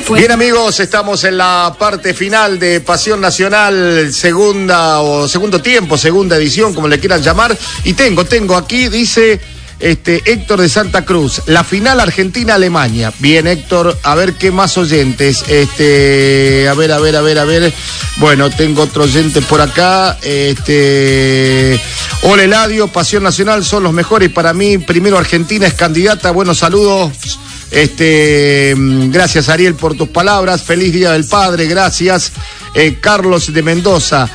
Bien, amigos, estamos en la parte final de Pasión Nacional, segundo tiempo, segunda edición, como le quieran llamar. Y tengo aquí, dice Héctor de Santa Cruz, la final Argentina-Alemania. Bien, Héctor, a ver qué más oyentes. A ver. Bueno, tengo otro oyente por acá. Hola, Eladio, Pasión Nacional son los mejores. Para mí, primero Argentina es candidata. Buenos saludos. Gracias, Ariel, por tus palabras. Feliz Día del Padre, gracias. Carlos de Mendoza,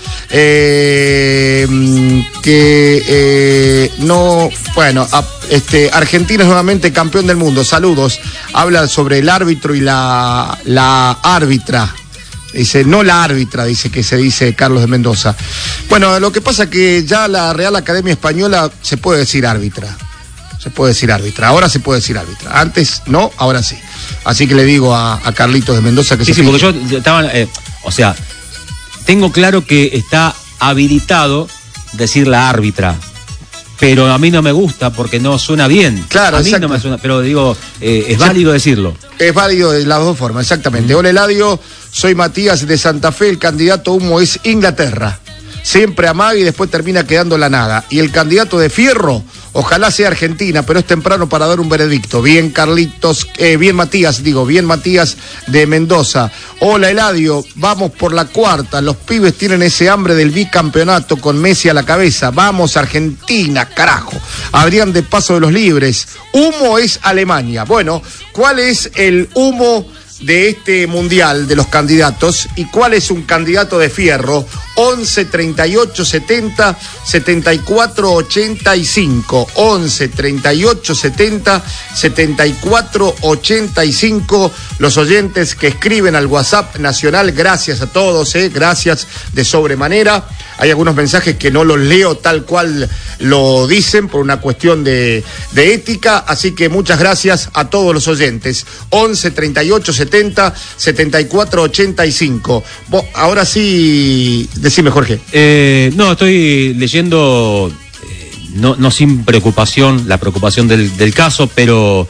Argentina es nuevamente campeón del mundo. Saludos. Habla sobre el árbitro y la árbitra. Dice, no la árbitra, dice que se dice Carlos de Mendoza. Bueno, lo que pasa es que ya la Real Academia Española se puede decir árbitra. Ahora se puede decir árbitra. Antes no, ahora sí. Así que le digo a Carlitos de Mendoza que sí, porque yo estaba, tengo claro que está habilitado decir la árbitra, pero a mí no me gusta porque no suena bien. Claro, a mí no me suena, pero digo, es válido decirlo. Es válido de las dos formas, exactamente. Hola, Eladio, soy Matías de Santa Fe, el candidato humo es Inglaterra. Siempre amaga y después termina quedando la nada. Y el candidato de fierro, ojalá sea Argentina, pero es temprano para dar un veredicto. Bien, Carlitos, bien Matías de Mendoza. Hola, Eladio, vamos por la cuarta. Los pibes tienen ese hambre del bicampeonato con Messi a la cabeza. Vamos, Argentina, carajo. Adrián de Paso de los Libres. Humo es Alemania. Bueno, ¿cuál es el humo de este mundial de los candidatos y cuál es un candidato de fierro? 11 38 70 74 85, 11 38 70 74 85. Los oyentes que escriben al WhatsApp nacional, gracias a todos, gracias de sobremanera. Hay algunos mensajes que no los leo tal cual lo dicen por una cuestión de ética, así que muchas gracias a todos los oyentes. 11 38 70 74 85. Ahora sí, decime, Jorge. No, estoy leyendo, no sin preocupación, la preocupación del caso, pero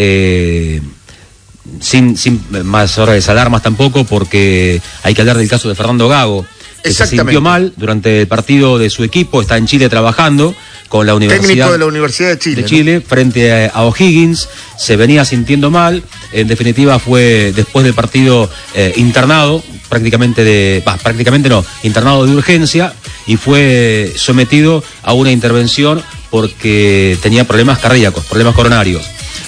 sin mayores alarmas tampoco, porque hay que hablar del caso de Fernando Gago, que se sintió mal durante el partido de su equipo, está en Chile trabajando con la Universidad. Técnico de la Universidad de Chile, ¿no? Frente a O'Higgins, se venía sintiendo mal, en definitiva fue después del partido internado, internado de urgencia, y fue sometido a una intervención porque tenía problemas cardíacos, problemas coronarios.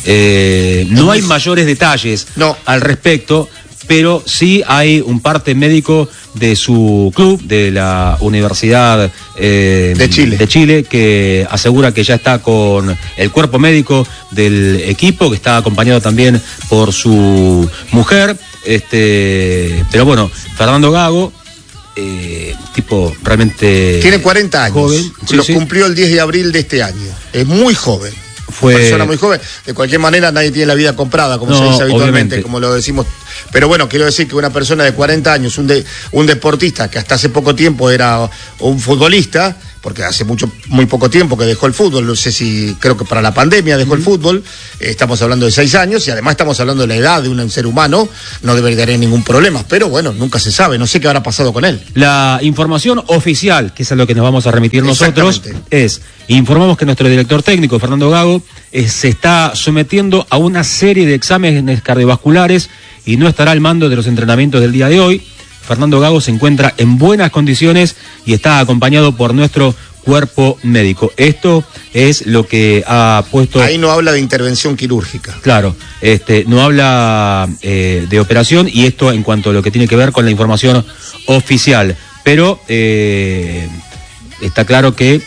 No hay mayores detalles al respecto, pero sí hay un parte médico de su club, de la Universidad de Chile, que asegura que ya está con el cuerpo médico del equipo, que está acompañado también por su mujer. Pero bueno, Fernando Gago, tipo realmente tiene 40 años, joven, cumplió el 10 de abril de este año, es muy joven. Fue persona muy joven. De cualquier manera, nadie tiene la vida comprada, como se dice habitualmente, obviamente, como lo decimos. Pero bueno, quiero decir que una persona de 40 años, un deportista que hasta hace poco tiempo era un futbolista, porque hace muy poco tiempo que dejó el fútbol, no sé si, creo que para la pandemia dejó el fútbol, estamos hablando de 6 años, y además estamos hablando de la edad de un ser humano, no debería tener ningún problema, pero bueno, nunca se sabe, no sé qué habrá pasado con él. La información oficial, que es a lo que nos vamos a remitir nosotros, informamos que nuestro director técnico, Fernando Gago, se está sometiendo a una serie de exámenes cardiovasculares y no estará al mando de los entrenamientos del día de hoy. Fernando Gago se encuentra en buenas condiciones y está acompañado por nuestro cuerpo médico. Esto es lo que ha puesto... Ahí no habla de intervención quirúrgica. Claro, no habla de operación, y esto en cuanto a lo que tiene que ver con la información oficial. Pero está claro que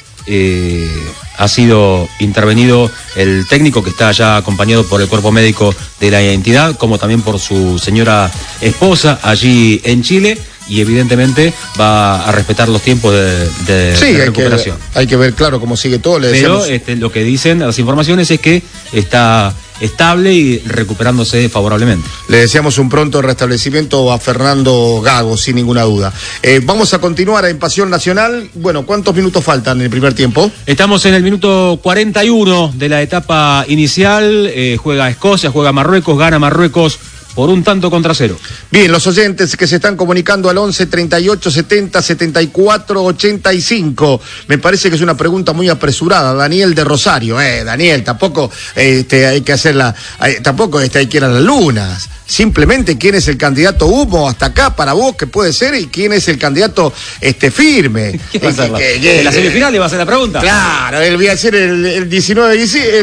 ha sido intervenido el técnico, que está ya acompañado por el cuerpo médico de la entidad, como también por su señora esposa allí en Chile, y evidentemente va a respetar los tiempos de recuperación. Hay que ver claro cómo sigue todo. Pero lo que dicen las informaciones es que está estable y recuperándose favorablemente. Le deseamos un pronto restablecimiento a Fernando Gago, sin ninguna duda. Vamos a continuar en Pasión Nacional. Bueno, ¿cuántos minutos faltan en el primer tiempo? Estamos en el minuto 41 de la etapa inicial. Juega Escocia, juega Marruecos, gana Marruecos por 1-0. Bien, los oyentes que se están comunicando al 11 38 70 74 85. Me parece que es una pregunta muy apresurada. Daniel de Rosario. Daniel, tampoco hay que hacerla, tampoco hay que ir a las lunas. Simplemente quién es el candidato humo hasta acá para vos, que puede ser, y quién es el candidato firme. ¿Qué va a ser? ¿En la semifinal le va a hacer la pregunta? Claro, él voy a decir el 19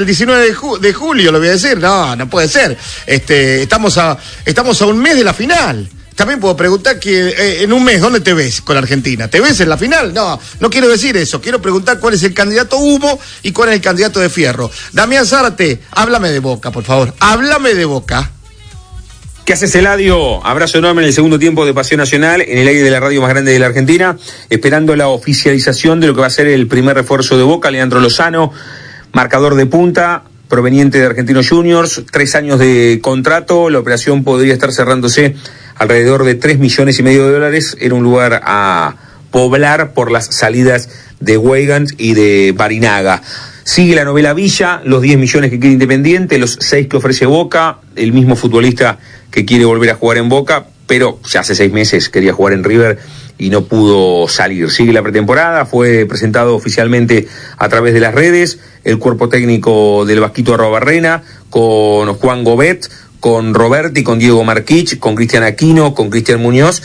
de julio, lo voy a decir. No puede ser. Estamos a un mes de la final. También puedo preguntar que en un mes, ¿dónde te ves con Argentina? ¿Te ves en la final? No quiero decir eso. Quiero preguntar cuál es el candidato humo y cuál es el candidato de fierro. Damián Zárate, háblame de Boca, por favor. Háblame de Boca. ¿Qué haces, Eladio? Abrazo enorme en el segundo tiempo de Pasión Nacional, en el aire de la radio más grande de la Argentina, esperando la oficialización de lo que va a ser el primer refuerzo de Boca, Leandro Lozano, marcador de punta, proveniente de Argentinos Juniors, 3 años de contrato, la operación podría estar cerrándose alrededor de $3,5 millones, era un lugar a poblar por las salidas de Weigand y de Barinaga. Sigue la novela Villa, los 10 millones que quiere Independiente, los 6 que ofrece Boca, el mismo futbolista que quiere volver a jugar en Boca, pero ya hace 6 meses quería jugar en River y no pudo salir. Sigue la pretemporada, fue presentado oficialmente a través de las redes, el cuerpo técnico del Vasquito Arrobarrena, con Juan Gobet, con Roberti, con Diego Marquich, con Cristian Aquino, con Cristian Muñoz,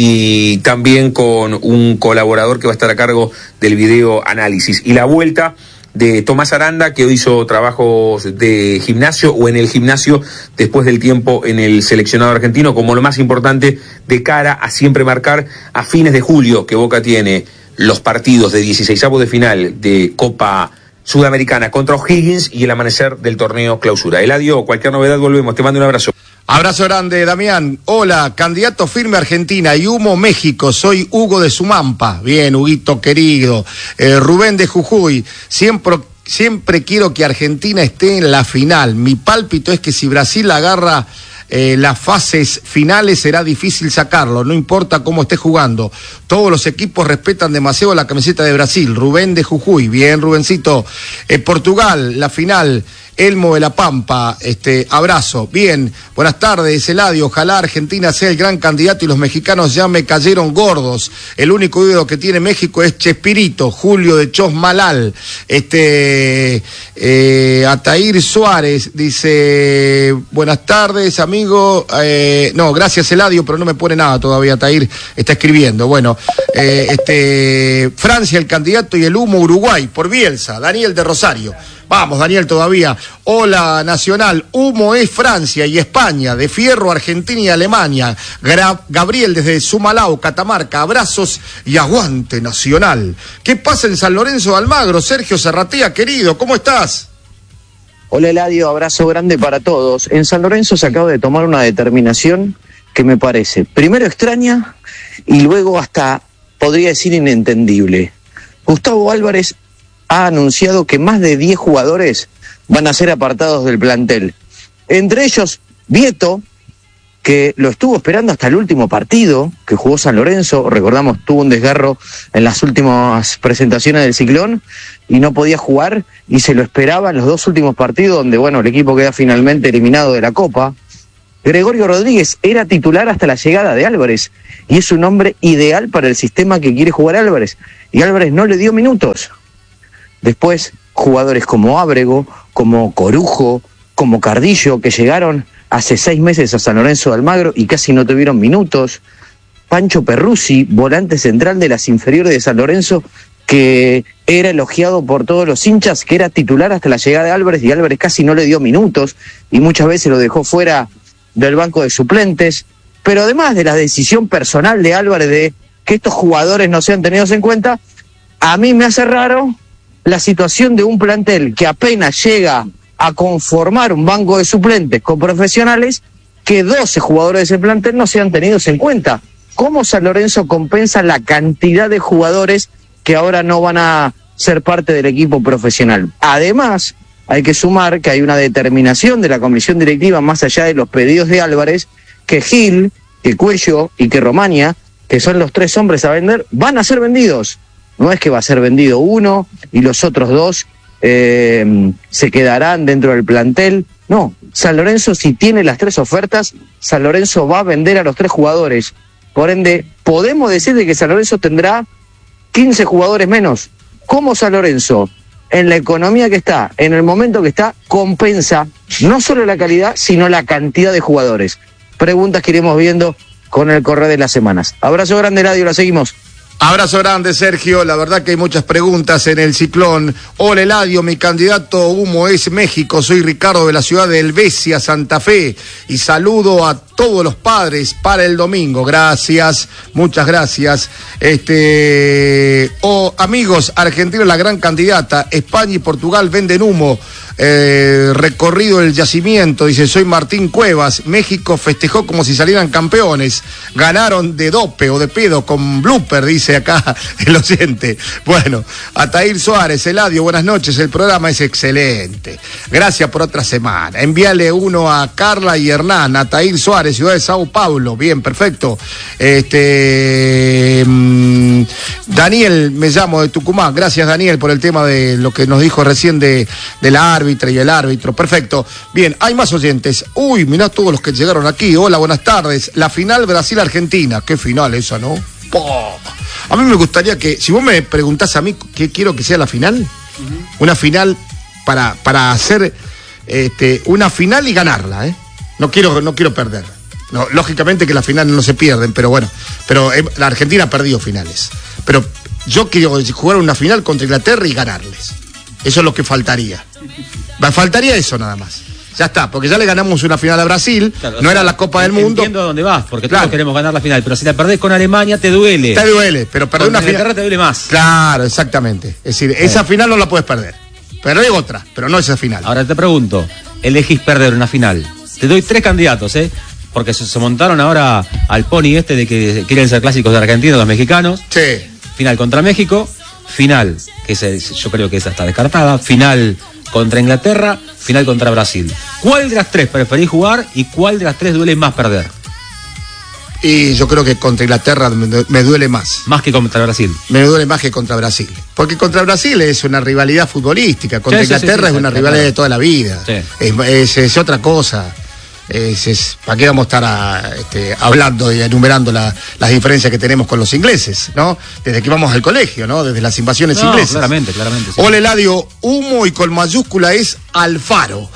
y también con un colaborador que va a estar a cargo del video análisis. Y la vuelta de Tomás Aranda, que hoy hizo trabajos de gimnasio o en el gimnasio después del tiempo en el seleccionado argentino, como lo más importante de cara a siempre marcar a fines de julio, que Boca tiene los partidos de 16avos de final de Copa Sudamericana contra O'Higgins y el amanecer del torneo clausura. Eladio, cualquier novedad volvemos, te mando un abrazo. Abrazo grande, Damián. Hola, candidato firme Argentina y humo México. Soy Hugo de Sumampa. Bien, Huguito querido. Rubén de Jujuy. Siempre quiero que Argentina esté en la final. Mi pálpito es que si Brasil agarra las fases finales será difícil sacarlo, no importa cómo esté jugando. Todos los equipos respetan demasiado la camiseta de Brasil. Rubén de Jujuy. Bien, Rubencito. Portugal, la final. Elmo de la Pampa, abrazo. Bien, buenas tardes, Eladio. Ojalá Argentina sea el gran candidato y los mexicanos ya me cayeron gordos. El único ídolo que tiene México es Chespirito, Julio de Chosmalal. Atair Suárez dice, buenas tardes, amigo. No, gracias, Eladio, pero no me pone nada todavía. Atair está escribiendo. Bueno, Francia, el candidato y el humo Uruguay, por Bielsa. Daniel de Rosario. Vamos, Daniel, todavía. Hola, Nacional. Humo es Francia y España. De fierro, Argentina y Alemania. Gabriel desde Sumalao, Catamarca. Abrazos y aguante, Nacional. ¿Qué pasa en San Lorenzo de Almagro? Sergio Serratea, querido, ¿cómo estás? Hola, Eladio. Abrazo grande para todos. En San Lorenzo se acaba de tomar una determinación que me parece, primero extraña y luego hasta, podría decir, inentendible. Gustavo Álvarez ha anunciado que más de 10 jugadores van a ser apartados del plantel. Entre ellos, Vieto, que lo estuvo esperando hasta el último partido que jugó San Lorenzo. Recordamos, tuvo un desgarro en las últimas presentaciones del Ciclón y no podía jugar, y se lo esperaba en los 2 últimos partidos, donde, bueno, el equipo queda finalmente eliminado de la Copa. Gregorio Rodríguez era titular hasta la llegada de Álvarez, y es un hombre ideal para el sistema que quiere jugar Álvarez, y Álvarez no le dio minutos. Después, jugadores como Ábrego, como Corujo, como Cardillo, que llegaron hace 6 meses a San Lorenzo de Almagro y casi no tuvieron minutos. Pancho Perruzzi, volante central de las inferiores de San Lorenzo, que era elogiado por todos los hinchas, que era titular hasta la llegada de Álvarez, y Álvarez casi no le dio minutos y muchas veces lo dejó fuera del banco de suplentes. Pero además de la decisión personal de Álvarez de que estos jugadores no sean tenidos en cuenta, a mí me hace raro la situación de un plantel que apenas llega a conformar un banco de suplentes con profesionales, que 12 jugadores de ese plantel no sean tenidos en cuenta. ¿Cómo San Lorenzo compensa la cantidad de jugadores que ahora no van a ser parte del equipo profesional? Además, hay que sumar que hay una determinación de la comisión directiva, más allá de los pedidos de Álvarez, que Gil, que Cuello y que Romania, que son los 3 hombres a vender, van a ser vendidos. No es que va a ser vendido uno y los otros 2 se quedarán dentro del plantel. No, San Lorenzo, si tiene las 3 ofertas, San Lorenzo va a vender a los 3 jugadores. Por ende, podemos decir de que San Lorenzo tendrá 15 jugadores menos. ¿Cómo San Lorenzo, en la economía que está, en el momento que está, compensa no solo la calidad, sino la cantidad de jugadores? Preguntas que iremos viendo con el correr de las semanas. Abrazo grande, Eladio, la seguimos. Abrazo grande, Sergio. La verdad que hay muchas preguntas en el ciclón. Hola, Eladio, mi candidato humo es México. Soy Ricardo de la ciudad de Helvecia, Santa Fe. Y saludo a todos los padres para el domingo. Gracias, muchas gracias. Amigos, Argentina es la gran candidata. España y Portugal venden humo. Recorrido el yacimiento, dice, soy Martín Cuevas. México festejó como si salieran campeones, ganaron de dope o de pedo con blooper, dice acá el oyente. Bueno, Atair Suárez, Eladio, buenas noches, el programa es excelente, gracias por otra semana. Envíale uno a Carla y Hernán. Atair Suárez, ciudad de Sao Paulo, bien, perfecto. Daniel, me llamo de Tucumán. Gracias, Daniel, por el tema de lo que nos dijo recién de la árbitra y el árbitro. Perfecto. Bien, hay más oyentes. Uy, mirá todos los que llegaron aquí. Hola, buenas tardes. La final Brasil-Argentina. Qué final esa, ¿no? ¡Poh! A mí me gustaría que, si vos me preguntás a mí qué quiero que sea la final, una final para hacer una final y ganarla, ¿eh? No quiero perder. No, lógicamente que las finales no se pierden, pero bueno, la Argentina ha perdido finales. Pero yo quiero jugar una final contra Inglaterra y ganarles. Eso es lo que faltaría. Faltaría eso nada más. Ya está, porque ya le ganamos una final a Brasil, claro, no era la Copa del Mundo. Entiendo a dónde vas, porque todos queremos ganar la final, pero si la perdés con Alemania te duele. Te duele, pero perder una final te duele más. Claro, exactamente. Es decir, esa final no la puedes perder. Pero hay otra, pero no esa final. Ahora te pregunto, elegís perder una final. Te doy 3 candidatos, porque se montaron ahora al pony de que quieren ser clásicos de Argentina, los mexicanos. Sí. Final contra México, final, yo creo que esa está descartada, final contra Inglaterra, final contra Brasil. ¿Cuál de las 3 preferís jugar y cuál de las 3 duele más perder? Y yo creo que contra Inglaterra me duele más. Más que contra Brasil. Me duele más que contra Brasil. Porque contra Brasil es una rivalidad futbolística, contra Inglaterra es una rivalidad de toda la vida. Sí. Es otra cosa. ¿Para qué vamos a estar hablando y enumerando las diferencias que tenemos con los ingleses, ¿no? Desde que vamos al colegio, ¿no? Desde las invasiones inglesas. Claramente. Sí. Hola, Eladio, humo y con mayúscula es Alfaro.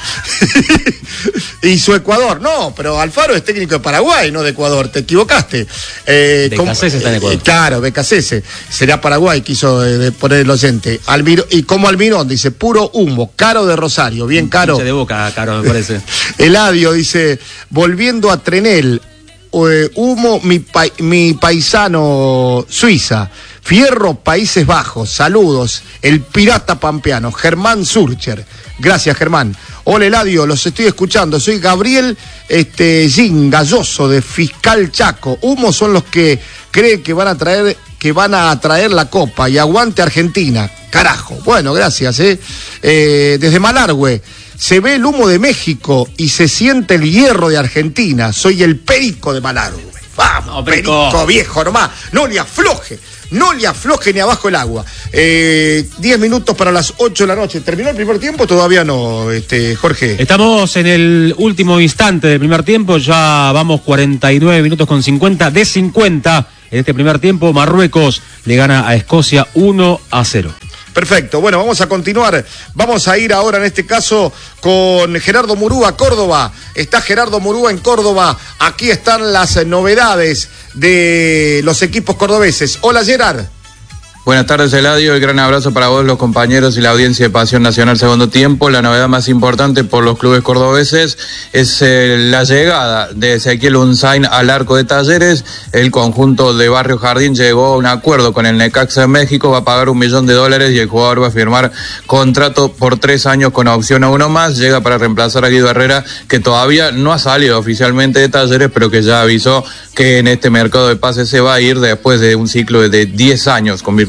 Y su Ecuador, no, pero Alfaro es técnico de Paraguay, no de Ecuador, te equivocaste. Becasese está en Ecuador. Claro, Becasese, será Paraguay, quiso poner el oyente. Y como Almirón, dice, puro humo, Caro de Rosario, bien Caro. De Boca, Caro, me parece. Eladio dice, volviendo a Trenel, humo, mi paisano Suiza, Fierro, Países Bajos, saludos, el pirata pampeano, Germán Surcher. Gracias, Germán. Hola, Eladio, los estoy escuchando. Soy Gabriel Gin Galloso de Fiscal Chaco. Humo son los que creen que van a traer la Copa y aguante Argentina. Carajo. Bueno, gracias. Desde Malargüe. Se ve el humo de México y se siente el hierro de Argentina. Soy el Perico de Malargüe. Vamos, Perico viejo nomás. No le afloje ni abajo el agua. 10 minutos para las 8 de la noche. ¿Terminó el primer tiempo? Todavía no, Jorge. Estamos en el último instante del primer tiempo. Ya vamos 49 minutos con 50 de 50. En este primer tiempo, Marruecos le gana a Escocia 1-0. Perfecto, bueno, vamos a continuar. Vamos a ir ahora en este caso con Gerardo Murúa, Córdoba. Está Gerardo Murúa en Córdoba. Aquí están las novedades de los equipos cordobeses. Hola, Gerard. Buenas tardes, Eladio. El gran abrazo para vos, los compañeros y la audiencia de Pasión Nacional Segundo Tiempo. La novedad más importante por los clubes cordobeses es la llegada de Ezequiel Unzain al arco de Talleres. El conjunto de Barrio Jardín llegó a un acuerdo con el Necaxa de México, va a pagar $1 millón y el jugador va a firmar contrato por 3 años con opción a 1 más. Llega para reemplazar a Guido Herrera, que todavía no ha salido oficialmente de Talleres, pero que ya avisó que en este mercado de pases se va a ir después de un ciclo de 10 años, convirtiendo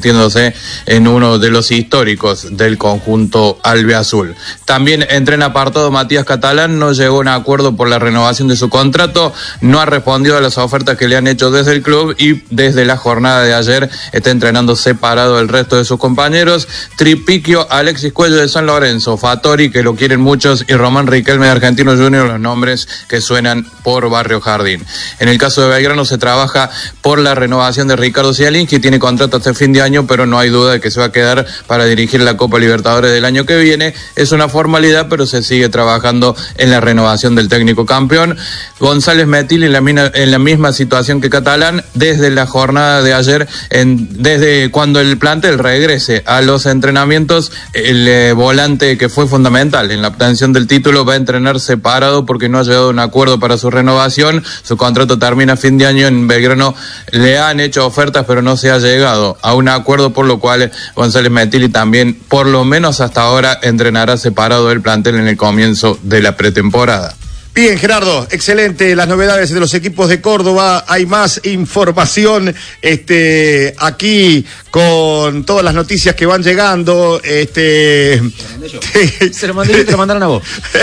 convirtiéndose en uno de los históricos del conjunto albiazul. También entra en apartado Matías Catalán, no llegó a un acuerdo por la renovación de su contrato, no ha respondido a las ofertas que le han hecho desde el club y desde la jornada de ayer está entrenando separado del resto de sus compañeros. Tripiquio, Alexis Cuello de San Lorenzo, Fattori, que lo quieren muchos, y Román Riquelme de Argentinos Juniors, los nombres que suenan por Barrio Jardín. En el caso de Belgrano se trabaja por la renovación de Ricardo Cialin, que tiene contrato hasta fin de año, pero no hay duda de que se va a quedar para dirigir la Copa Libertadores del año que viene. Es una formalidad, pero se sigue trabajando en la renovación del técnico campeón. González Metil en la misma situación que Catalán, desde la jornada de ayer, desde cuando el plantel regrese a los entrenamientos, el volante que fue fundamental en la obtención del título va a entrenar separado porque no ha llegado a un acuerdo para su renovación. Su contrato termina a fin de año. En Belgrano le han hecho ofertas, pero no se ha llegado a un acuerdo, por lo cual González Metil también, por lo menos hasta ahora, entrenará separado del plantel en el comienzo de la pretemporada. Bien, Gerardo, excelente las novedades de los equipos de Córdoba. Hay más información aquí con todas las noticias que van llegando. Se lo mandé y te lo mandaron a vos.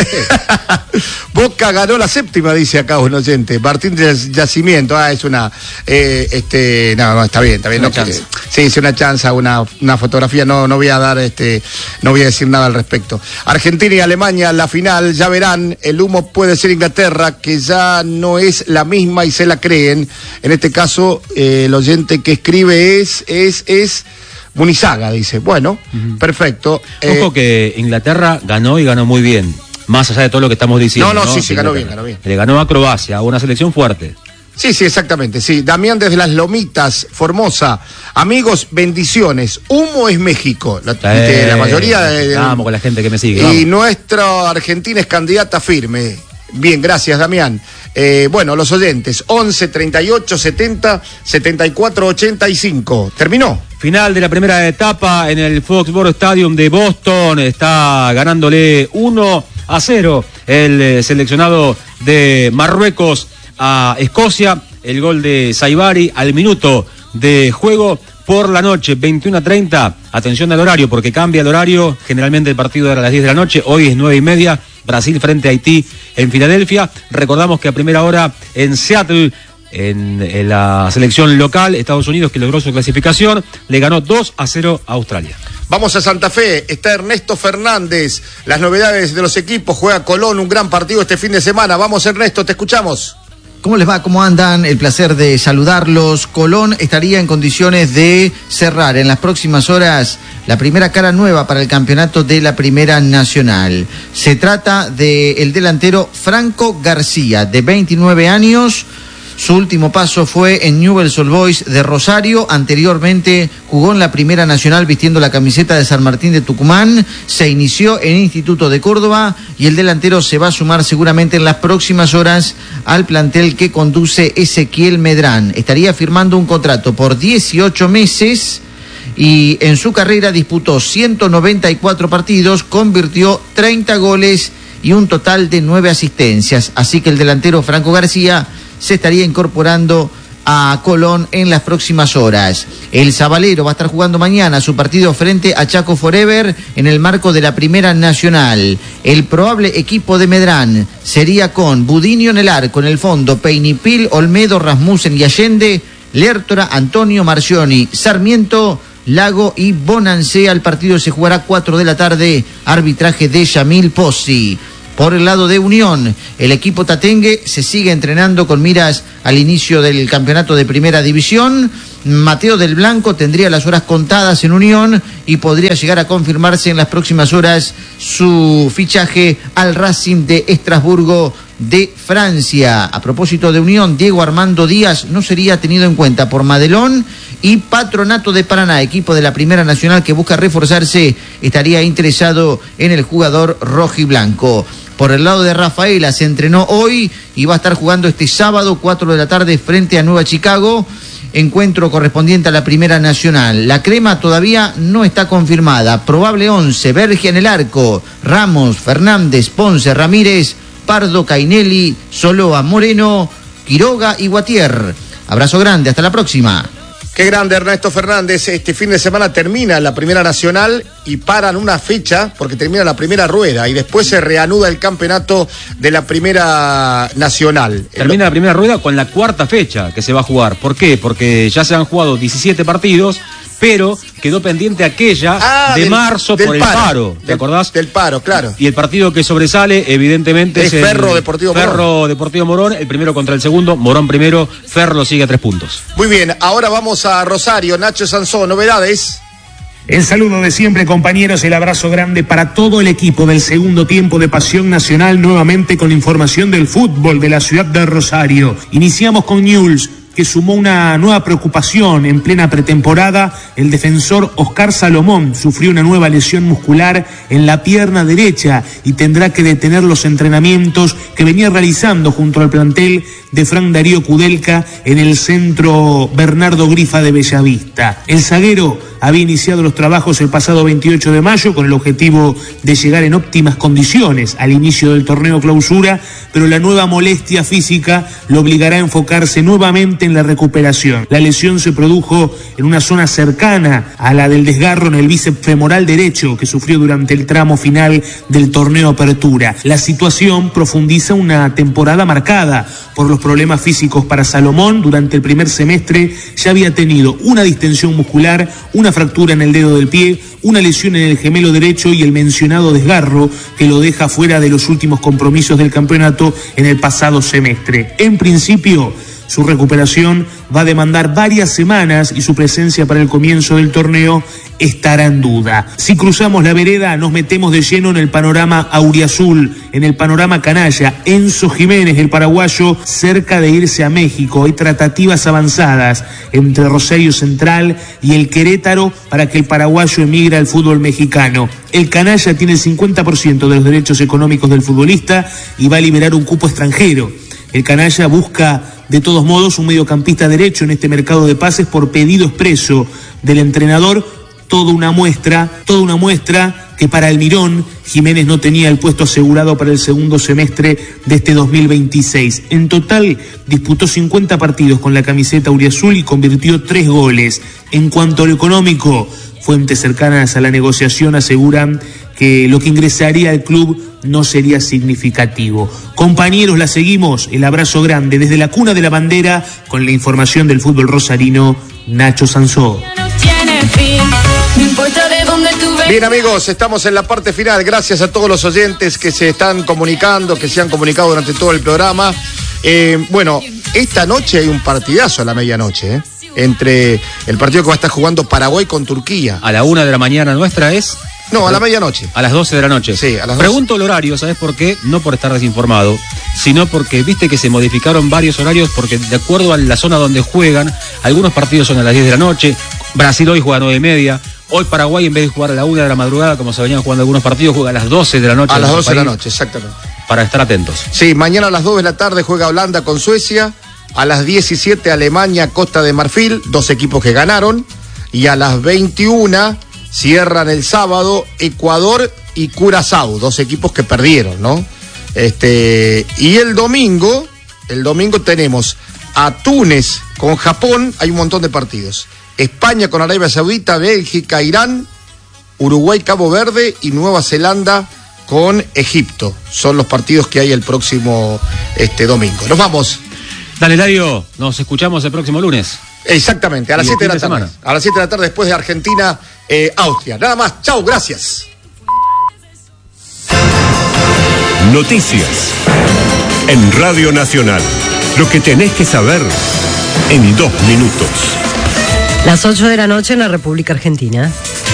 Boca ganó la séptima, dice acá un oyente. Martín de Yacimiento. Es una... no, está bien. No, sí, es una chanza, una fotografía. No voy a dar, no voy a decir nada al respecto. Argentina y Alemania, la final, ya verán. El humo puede ser Inglaterra, que ya no es la misma y se la creen. En este caso, el oyente que escribe es Munizaga, dice. Bueno, perfecto. Ojo que Inglaterra ganó y ganó muy bien, más allá de todo lo que estamos diciendo. No, sí, ganó bien. Le ganó a Croacia, una selección fuerte. Sí, exactamente, sí. Damián desde Las Lomitas, Formosa. Amigos, bendiciones. Humo es México. La mayoría... Vamos con la gente que me sigue. Y nuestra Argentina es candidata firme. Bien, gracias, Damián. Bueno, los oyentes, 11 38 70 74 85. ¿Terminó? Final de la primera etapa en el Foxborough Stadium de Boston. Está ganándole 1-0 el seleccionado de Marruecos a Escocia. El gol de Saibari al minuto de juego. Por la noche, 21:30, atención al horario, porque cambia el horario, generalmente el partido era a las 10 de la noche, hoy es 9:30, Brasil frente a Haití en Filadelfia. Recordamos que a primera hora en Seattle, en la selección local, Estados Unidos, que logró su clasificación, le ganó 2-0 a Australia. Vamos a Santa Fe, está Ernesto Fernández, las novedades de los equipos, juega Colón, un gran partido este fin de semana. Vamos, Ernesto, te escuchamos. ¿Cómo les va? ¿Cómo andan? El placer de saludarlos. Colón estaría en condiciones de cerrar en las próximas horas la primera cara nueva para el campeonato de la Primera Nacional. Se trata del delantero Franco García, de 29 años. Su último paso fue en Newell's Old Boys de Rosario. Anteriormente jugó en la Primera Nacional vistiendo la camiseta de San Martín de Tucumán. Se inició en Instituto de Córdoba y el delantero se va a sumar seguramente en las próximas horas al plantel que conduce Ezequiel Medrán. Estaría firmando un contrato por 18 meses y en su carrera disputó 194 partidos, convirtió 30 goles y un total de 9 asistencias. Así que el delantero Franco García se estaría incorporando a Colón en las próximas horas. El Zabalero va a estar jugando mañana su partido frente a Chaco Forever en el marco de la Primera Nacional. El probable equipo de Medrán sería con Budinio en el arco, en el fondo Peinipil, Olmedo, Rasmussen y Allende, Lertora, Antonio, Marcioni, Sarmiento, Lago y Bonancea. El partido se jugará 4 de la tarde, arbitraje de Yamil Pozzi. Por el lado de Unión, el equipo tatengue se sigue entrenando con miras al inicio del campeonato de Primera División. Mateo del Blanco tendría las horas contadas en Unión y podría llegar a confirmarse en las próximas horas su fichaje al Racing de Estrasburgo de Francia. A propósito de Unión, Diego Armando Díaz no sería tenido en cuenta por Madelón y Patronato de Paraná, equipo de la Primera Nacional que busca reforzarse, estaría interesado en el jugador rojiblanco. Por el lado de Rafaela se entrenó hoy y va a estar jugando este sábado 4 de la tarde frente a Nueva Chicago, encuentro correspondiente a la Primera Nacional. La crema todavía no está confirmada, probable 11, Verge en el arco, Ramos, Fernández, Ponce, Ramírez, Pardo, Cainelli, Soloa, Moreno, Quiroga y Guatier. Abrazo grande, hasta la próxima. Qué grande Ernesto Fernández. Este fin de semana termina la Primera Nacional y paran una fecha porque termina la primera rueda y después se reanuda el campeonato de la Primera Nacional. Termina la primera rueda con la cuarta fecha que se va a jugar. ¿Por qué? Porque ya se han jugado 17 partidos, pero quedó pendiente aquella de marzo por el paro. ¿Te acordás? Del paro, claro. Y el partido que sobresale, evidentemente, es Ferro Deportivo Morón. Ferro Deportivo Morón, el primero contra el segundo, Morón primero, Ferro lo sigue a 3 puntos. Muy bien, ahora vamos a Rosario. Nacho Sansó, novedades. El saludo de siempre, compañeros, el abrazo grande para todo el equipo del segundo tiempo de Pasión Nacional, nuevamente con información del fútbol de la ciudad de Rosario. Iniciamos con Newell's, que sumó una nueva preocupación en plena pretemporada. El defensor Oscar Salomón sufrió una nueva lesión muscular en la pierna derecha y tendrá que detener los entrenamientos que venía realizando junto al plantel de Fran Darío Kudelka en el centro Bernardo Grifa de Bellavista. El zaguero había iniciado los trabajos el pasado 28 de mayo con el objetivo de llegar en óptimas condiciones al inicio del torneo clausura, pero la nueva molestia física lo obligará a enfocarse nuevamente en la recuperación. La lesión se produjo en una zona cercana a la del desgarro en el bíceps femoral derecho que sufrió durante el tramo final del torneo Apertura. La situación profundiza una temporada marcada por los problemas físicos para Salomón. Durante el primer semestre ya había tenido una distensión muscular, una fractura en el dedo del pie, una lesión en el gemelo derecho y el mencionado desgarro que lo deja fuera de los últimos compromisos del campeonato en el pasado semestre. En principio, su recuperación va a demandar varias semanas y su presencia para el comienzo del torneo estará en duda. Si cruzamos la vereda, nos metemos de lleno en el panorama auriazul, en el panorama canalla. Enzo Jiménez, el paraguayo, cerca de irse a México. Hay tratativas avanzadas entre Rosario Central y el Querétaro para que el paraguayo emigre al fútbol mexicano. El canalla tiene el 50% de los derechos económicos del futbolista y va a liberar un cupo extranjero. El canalla busca de todos modos un mediocampista derecho en este mercado de pases por pedido expreso del entrenador. Toda una muestra que para Almirón Jiménez no tenía el puesto asegurado para el segundo semestre de este 2026. En total disputó 50 partidos con la camiseta auriazul y convirtió 3 goles. En cuanto a lo económico, fuentes cercanas a la negociación aseguran que lo que ingresaría al club no sería significativo. Compañeros, la seguimos. El abrazo grande desde la cuna de la bandera con la información del fútbol rosarino, Nacho Sansó. Bien, amigos, estamos en la parte final. Gracias a todos los oyentes que se están comunicando, que se han comunicado durante todo el programa. Bueno, esta noche hay un partidazo a la medianoche, entre el partido que va a estar jugando Paraguay con Turquía. A la 1 de la mañana nuestra es... No, a la medianoche. A las 12 de la noche. Sí, a las 12. Pregunto el horario, ¿sabes por qué? No por estar desinformado, sino porque viste que se modificaron varios horarios porque de acuerdo a la zona donde juegan, algunos partidos son a las 10 de la noche, Brasil hoy juega a 9:30, hoy Paraguay en vez de jugar a la 1 de la madrugada, como se venían jugando algunos partidos, juega a las 12 de la noche. A las 12 de la noche, exactamente. Para estar atentos. Sí, mañana a las 2 de la tarde juega Holanda con Suecia, a las 17 Alemania, Costa de Marfil, 2 equipos que ganaron, y a las 21... cierran el sábado Ecuador y Curazao, 2 equipos que perdieron, ¿no? Y el domingo tenemos a Túnez con Japón, hay un montón de partidos. España con Arabia Saudita, Bélgica, Irán, Uruguay, Cabo Verde y Nueva Zelanda con Egipto. Son los partidos que hay el próximo domingo. Nos vamos. Dale, Ladio, nos escuchamos el próximo lunes. Exactamente, a las 7 de la tarde. A las 7 de la tarde después de Argentina, Austria. Nada más, chau, gracias. Noticias en Radio Nacional. Lo que tenés que saber en 2 minutos. Las 8 de la noche en la República Argentina.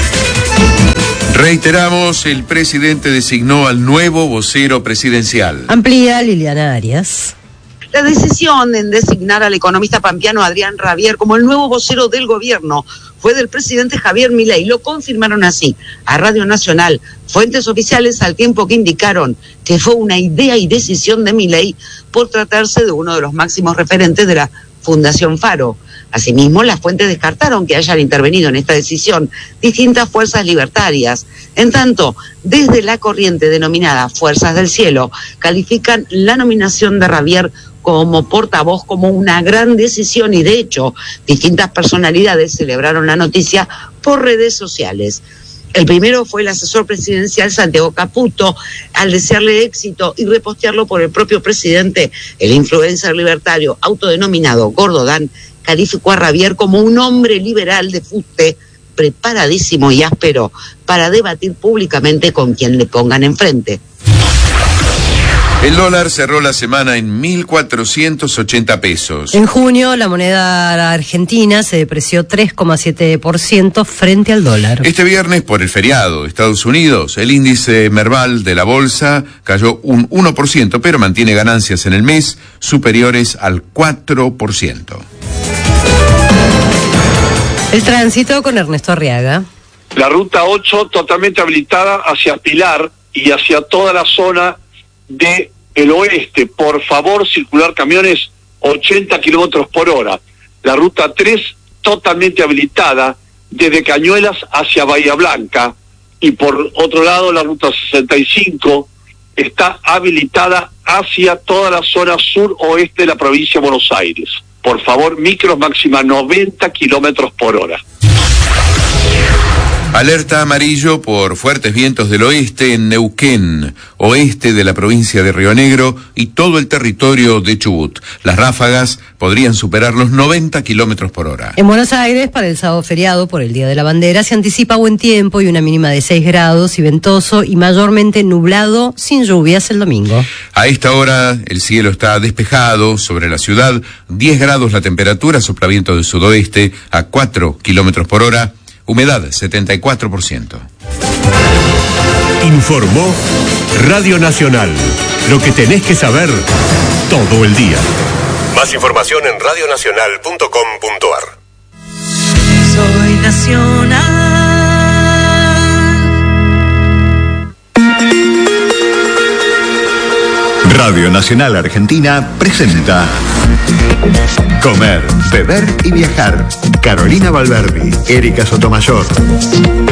Reiteramos, el presidente designó al nuevo vocero presidencial. Amplía Liliana Arias. La decisión en designar al economista pampeano Adrián Rabier como el nuevo vocero del gobierno fue del presidente Javier Milei. Lo confirmaron así a Radio Nacional fuentes oficiales, al tiempo que indicaron que fue una idea y decisión de Milei por tratarse de uno de los máximos referentes de la Fundación Faro. Asimismo, las fuentes descartaron que hayan intervenido en esta decisión distintas fuerzas libertarias. En tanto, desde la corriente denominada Fuerzas del Cielo, califican la nominación de Rabier como portavoz como una gran decisión, y de hecho distintas personalidades celebraron la noticia por redes sociales. El primero fue el asesor presidencial Santiago Caputo, al desearle éxito y repostearlo por el propio presidente. El influencer libertario autodenominado Gordo Dan calificó a Ravier como un hombre liberal de fuste, preparadísimo y áspero para debatir públicamente con quien le pongan enfrente. El dólar cerró la semana en 1.480 pesos. En junio, la moneda argentina se depreció 3,7% frente al dólar. Este viernes, por el feriado de Estados Unidos, el índice Merval de la bolsa cayó un 1%, pero mantiene ganancias en el mes superiores al 4%. El tránsito con Ernesto Arriaga. La ruta 8 totalmente habilitada hacia Pilar y hacia toda la zona del oeste. Por favor, circular camiones 80 kilómetros por hora. La ruta 3 totalmente habilitada desde Cañuelas hacia Bahía Blanca. Y por otro lado, la ruta 65 está habilitada hacia toda la zona sur-oeste de la provincia de Buenos Aires. Por favor, micros máxima 90 kilómetros por hora. Alerta amarillo por fuertes vientos del oeste en Neuquén, oeste de la provincia de Río Negro y todo el territorio de Chubut. Las ráfagas podrían superar los 90 kilómetros por hora. En Buenos Aires, para el sábado feriado por el Día de la Bandera, se anticipa buen tiempo y una mínima de 6 grados y ventoso y mayormente nublado, sin lluvias el domingo. A esta hora el cielo está despejado sobre la ciudad, 10 grados la temperatura, sopla viento del sudoeste a 4 kilómetros por hora. Humedad 74%. Informó Radio Nacional. Lo que tenés que saber todo el día. Más información en radionacional.com.ar. Soy nacional. Radio Nacional Argentina presenta Comer, Beber y Viajar. Carolina Valverdi, Erika Sotomayor.